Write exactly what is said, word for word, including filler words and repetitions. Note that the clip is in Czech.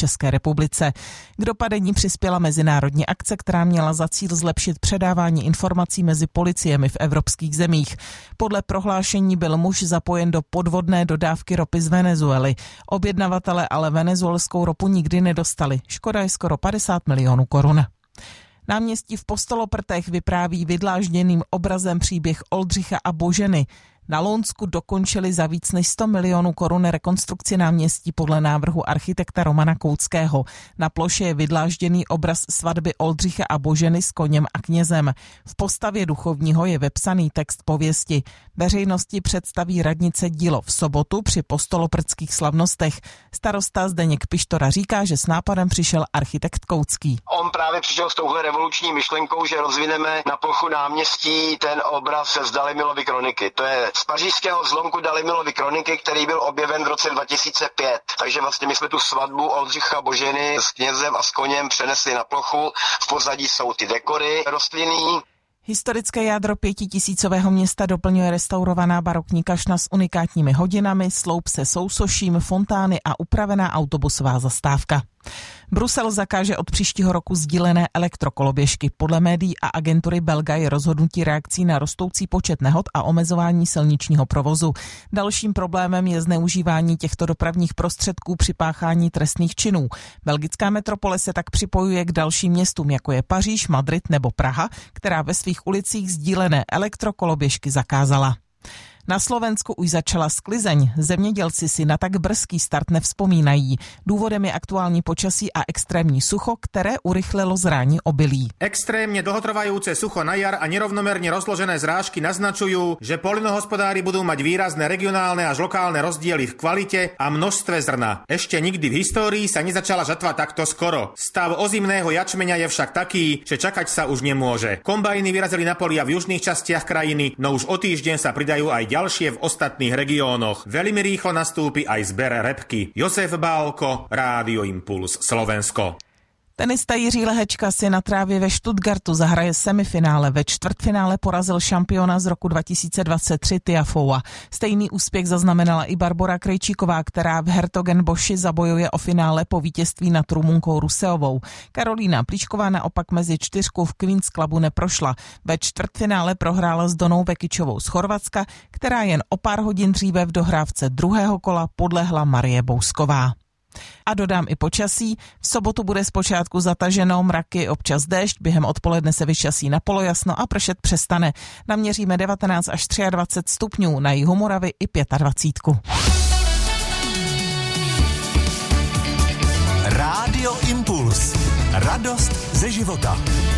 České republice. K dopadení přispěla mezinárodní akce, která měla za cíl zlepšit předávání informací mezi policiemi v evropských zemích. Podle prohlášení byl muž zapojen do podvodné dodávky ropy z Venezuely. Objednavatele ale venezuelskou ropu nikdy nedostali. Škoda je skoro padesát milionů korun. Náměstí v Postoloprtech vypráví vydlážděným obrazem příběh Oldřicha a Boženy. Na Lounsku dokončili za víc než sto milionů korun rekonstrukci náměstí podle návrhu architekta Romana Kouckého. Na ploše je vydlážděný obraz svatby Oldřicha a Boženy s koněm a knězem. V postavě duchovního je vepsaný text pověsti. Veřejnosti představí radnice dílo v sobotu při postoloprtských slavnostech. Starosta Zdeněk Pištora říká, že s nápadem přišel architekt Koucký. On právě přišel s touhle revoluční myšlenkou, že rozvineme na plochu náměstí ten obraz z Dalimilovy kroniky. To je z pařížského zlomku Dalimilovy kroniky, který byl objeven v roce dva tisíce pět. Takže vlastně my jsme tu svatbu Oldřicha Boženy s knězem a s koněm přenesli na plochu. V pozadí jsou ty dekory rostlinný. Historické jádro pětitisícového města doplňuje restaurovaná barokní kašna s unikátními hodinami, sloup se sousoším, fontány a upravená autobusová zastávka. Brusel zakáže od příštího roku sdílené elektrokoloběžky. Podle médií a agentury Belga je rozhodnutí reakcí na rostoucí počet nehod a omezování silničního provozu. Dalším problémem je zneužívání těchto dopravních prostředků při páchání trestných činů. Belgická metropole se tak připojuje k dalším městům, jako je Paříž, Madrid nebo Praha, která ve svých ulicích sdílené elektrokoloběžky zakázala. Na Slovensku už začala sklizeň. Zemědělci si na tak brzký start nevzpomínají. Důvodem je aktuální počasí a extrémní sucho, které urychlilo zrání obilí. Extrémne dlhotrvajúce sucho na jar a nerovnomerne rozložené zrážky naznačujú, že poľnohospodári budú mať výrazné regionálne až lokálne rozdiely v kvalite a množstve zrna. Ešte nikdy v histórii sa nezačala žatva takto skoro. Stav ozimného jačmeňa je však taký, že čakať sa už nemôže. Kombajny vyrazili na polia v južných častiach krajiny, no už o týždeň sa pridajú aj ďalšie v ostatných regiónoch. Veľmi rýchlo nastúpi aj zber repky. Josef Bálko, Rádio Impuls, Slovensko. Tenista Jiří Lehečka si na trávě ve Stuttgartu zahraje semifinále. Ve čtvrtfinále porazil šampiona z roku dva tisíce dvacet tři Tiafoea. Stejný úspěch zaznamenala i Barbora Krejčíková, která v Hertogenboši zabojuje o finále po vítězství nad Rumunkou Ruseovou. Karolína Plíšková naopak mezi čtyřku v Queen's Clubu neprošla. Ve čtvrtfinále prohrála s Donou Vekičovou z Chorvatska, která jen o pár hodin dříve v dohrávce druhého kola podlehla Marie Bousková. A dodám i počasí. V sobotu bude zpočátku zataženo, mraky, občas déšť, během odpoledne se vyčasí na polojasno a pršet přestane. Naměříme devatenáct až dvacet tři stupňů, na jihu Moravy i dvacet pět. Rádio Impuls. Radost ze života.